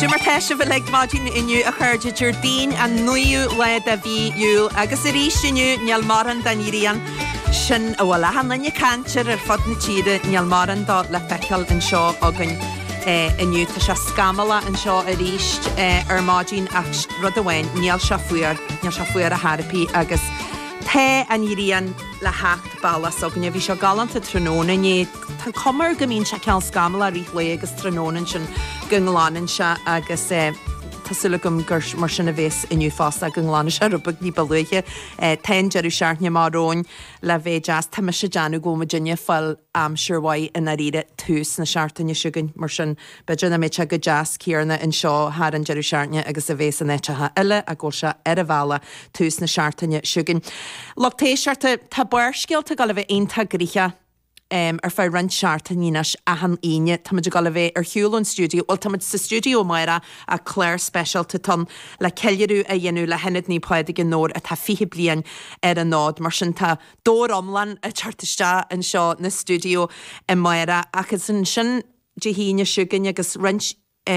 Stumar teise bh le mágin inniu a chuirde Jardín a nuú le a bhíú agus a ríisteniu neal maran danírían sin a bhfuil lehan nanne cantir ar fod na tíide neal maran dá le feiceal an seo agan inniu tá se scamala an seo a ríist ar mágin ach rud ahhain neal se fuar a Harpi agus Tá an íríon le hecht baillas agan bhí seo galanta tróna ní tá comar go mín se cean scamala a ríthlé agus trónan sin gunglánin se agus Tásúla gom gur mar sinna bhés inniu fásta gunglána se rubag ní balúige ten jeú seaartne máróin le bheith jazz tá me se deanú goma dinne fáil am siúrhaid in a riide tús na seaartainine siúgan mar sin beidir na méid se go jazz cíarna in seo haar an jeú seaartne agus a bhés an éitethe eile a ggóil se ar a bhela tús na seaartainine siúgan. Lochtééis searta tá buircéalta gal bheith aonanta gríthe ar fá run searta nínas a han aine táidir gal bheith ar hiúlann studio ó táid sa studio maira a Claire specialta tan le ceirú a dhéanú le henad ní páide an nóir a tá fihi blian ar an nád mar sin tá dór omlan a chartiste an seo na studio i maira agus an sin de híine siúgan agus rint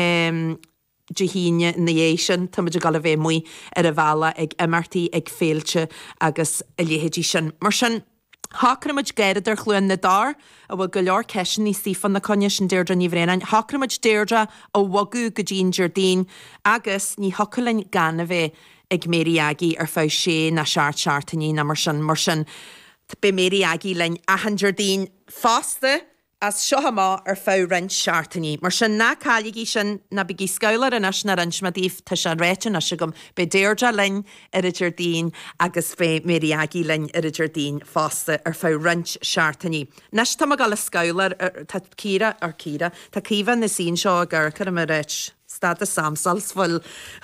Jehíine na dhé sin táidir gal bheith muoi ar a bhela ag imartaí ag féilte agus a léhédí sin mar sin Hacramid gaidir chluin na dar a bhfuil go leor ceisian ní sífan na conne sin deirdre ní bhrénain. Hacramid deirdre ó wagu go dín Jardín agus ní hocalainn gan a bheith ag mériagi ar fá sé na seaartaní na mar sin be mériagi lein ahan Jardín fásta as seohamá ar fá rint seaartaní. Mar sin na cáligí sin na bigí scoilar in as na rinsmadíh tá se réitin as gom be deirdre lein ar a Jardín agus be mériagi lein ar a Jardín fásta ar fá rint seaartaní. Nes tá gal a scoilar tá Círa tá cíhan na sín seo a ggurchar am a réit. Stad a samsals fuil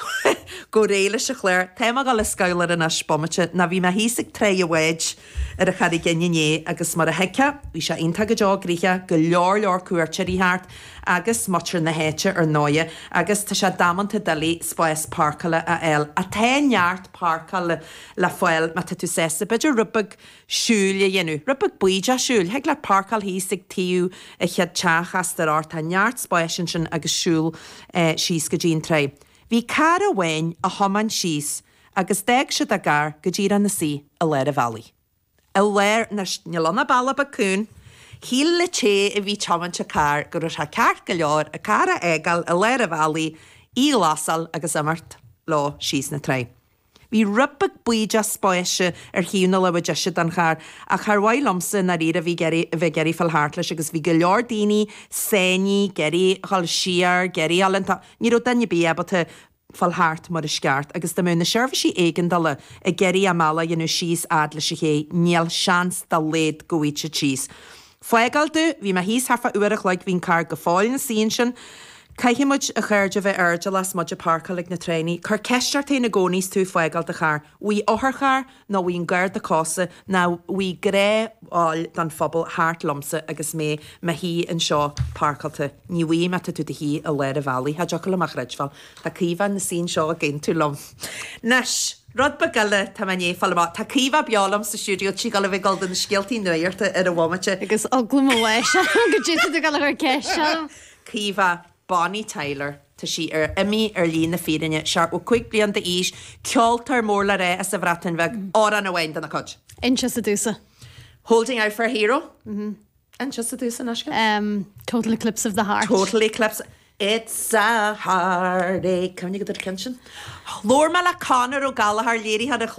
go réile se chléir. Téime gal le scoilar in as bommate na bhí me hísigh tre a weid ar a chadig genne agus mar a heice, bhí se inta go deá gríthe go leor cuairteí háart agus mutir na héite ar 9 agus tá se damananta dalí spáis pácala a eil. A téneart pácala le foiil me tú sésa beidir rubag siúla dhéanú. Rubag buide siúil, heag le pácal hísigh tíú a chead teachas ar át a neart spáisin sin agus siúl síos go dín tre. Bhí cara bhain a thoman síos agus déag siad a gar go dír an na sí a leir a bhelaí. A leir na nealana balla bacún, híl le té a bhí toman se car gur se ceart go leor a cara égal a leir a bhelaí í lásal agus amart lá síos na tre. Bhí rubag buide spáise ar hiúna le bh deise an char a charhhaid lomsa na riad a bhí geirí fel háart leis agus bhí go leor daoine séní, geirí hall siar, geirí alanta, ní ru danne bí abata fel háart mar is sceart agus do mún na seirbhísí éigen dala a geirí amala dhéanú síos ad leis ché níl seans dá léad gohíte síos. Foiáilú bhí me híos harfa uireach le hín car go fáil na síon sin, Caiimiid a chuirde bheith airde las muide parcalig na tréní, chur ceistart na gcóníos tú foiáil de char. Bhí óthchar nó bhíon gcuir de cosa ná bhí gré áil don phobal háart lomsa agus mé me hí an seo parcalta. Ní bhí me tú de hí a leir a bhelaí, ha deocail amach reidfáil, Tá cíomhan na sín seo a gén tú lom. Nes, rud bagala tá mané fallá, Tá cíomh beálam sa siúdiú tí gal bheith gal den scialtaí nuirta ar a bhhaimete. Agus oglam leis go dtí gal ar ceise. Cíomh Bonnie Tyler tá sí ar imi ar lína féidirine sear ó chuig blian de ís ceoltar mór le ré a sa bhreatain bheith á an bhhain den na cod. Inse sa dúsa. Holding out for a hero? Inse sa dúsa nasca? Total Eclipse of the Heart. Total Eclipse. It's a heartache. Can you get the attention? Lor me le canar ó Galahar léirí had a